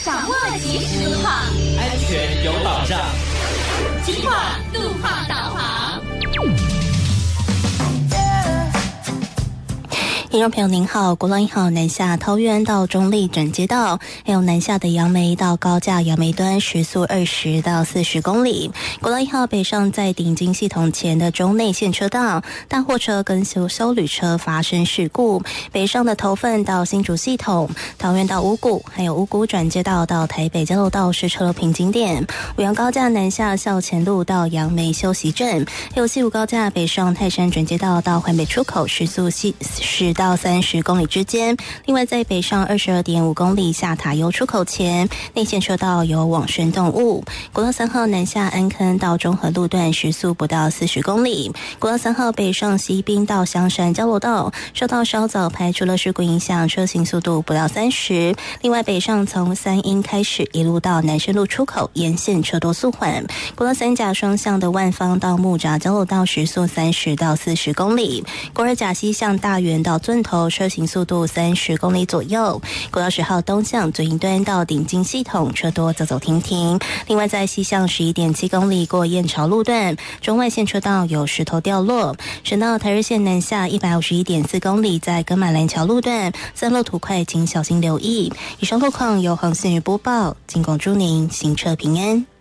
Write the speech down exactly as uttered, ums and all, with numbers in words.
掌握即时路况， 安全有保障。 金广路况导航。 听众朋友您好，国道一号南下桃园到中立转接道，还有南下的杨梅到高架杨梅端时速二十到四十公里。国道一号北上在顶金系统前的中内线车道，大货车跟修修旅车发生事故。北上的头份到新竹系统，桃园到五股，还有五股转接道到台北交流道是车流瓶颈点。五羊高架南下校前路到杨梅休息站，还有西武高架北上泰山转接道到环北出口时速十到三十公里之间。另外在北上二十二点五公里下塔油出口前，内线车道有往生动物。国道三号南下安坑到中和路段时速不到四十公里。国道三号北上西滨到香山交流道受到稍早排除了事故影响，车行速度不到三十。另外北上从三鹰开始一路到南深路出口沿线车多速缓。国道三甲双向的万方到木栅交流道时速三十到四十公里。国二甲西向大园到尊头车行速度三十公里左右。国道十号东向左营端到顶金系统车多走走停停。另外在西向十一点七公里过燕巢路段中外线车道有石头掉落。省道台日线南下一百五十一点四公里在葛玛兰桥路段三路途快请小心留意。以上路况由黄信宇播报，尽管祝您行车平安。